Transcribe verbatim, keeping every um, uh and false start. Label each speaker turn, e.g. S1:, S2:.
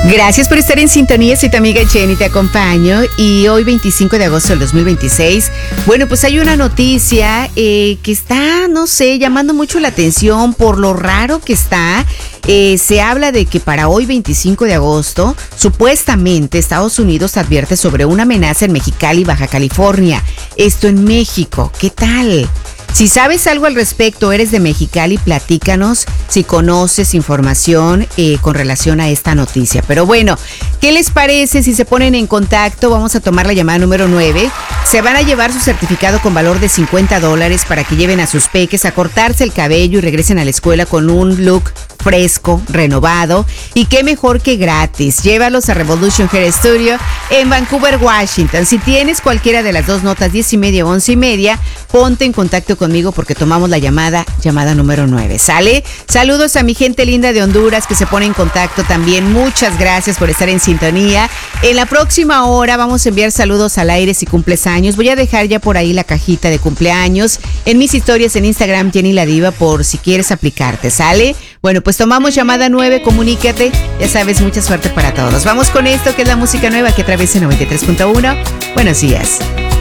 S1: Gracias por estar en sintonía, soy tu amiga Jenny, te acompaño y hoy veinticinco de agosto del dos mil veintiséis, bueno, pues hay una noticia eh, que está, no sé, llamando mucho la atención por lo raro que está. Eh, se habla de que para hoy veinticinco de agosto, supuestamente Estados Unidos advierte sobre una amenaza en Mexicali, Baja California. Esto en México, ¿qué tal? Si sabes algo al respecto, eres de Mexicali, platícanos si conoces información eh, con relación a esta noticia. Pero bueno, ¿qué les parece si se ponen en contacto? Vamos a tomar la llamada número nueve. Se van a llevar su certificado con valor de cincuenta dólares para que lleven a sus peques a cortarse el cabello y regresen a la escuela con un look fresco, renovado, y qué mejor que gratis. Llévalos a Revolution Hair Studio en Vancouver, Washington. Si tienes cualquiera de las dos notas, diez y media o once y media, ponte en contacto conmigo porque tomamos la llamada, llamada número nueve. ¿Sale? Saludos a mi gente linda de Honduras que se pone en contacto también. Muchas gracias por estar en sintonía. En la próxima hora vamos a enviar saludos al aire si cumples años. Voy a dejar ya por ahí la cajita de cumpleaños en mis historias en Instagram, Jenny la Diva, por si quieres aplicarte. ¿Sale? Bueno, pues tomamos llamada nueve, comunícate. Ya sabes, mucha suerte para todos. Vamos con esto que es la música nueva que atraviesa noventa y tres punto uno. Buenos días.